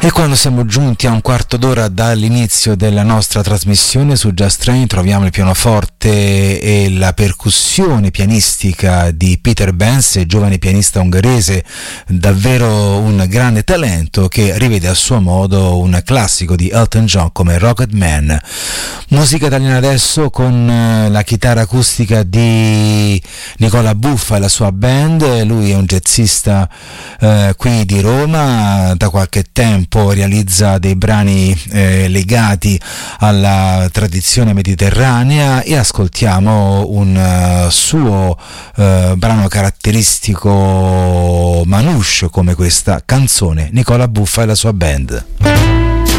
E quando siamo giunti a un quarto d'ora dall'inizio della nostra trasmissione su Just Train, troviamo il pianoforte e la percussione pianistica di Peter Bence, giovane pianista ungherese, davvero un grande talento che rivede a suo modo un classico di Elton John come Rocket Man. Musica italiana adesso con la chitarra acustica di Nicola Buffa e la sua band. Lui è un jazzista qui di Roma, da qualche tempo realizza dei brani legati alla tradizione mediterranea e ascoltiamo un suo brano caratteristico, Manouche, come questa canzone, Nicola Buffa e la sua band.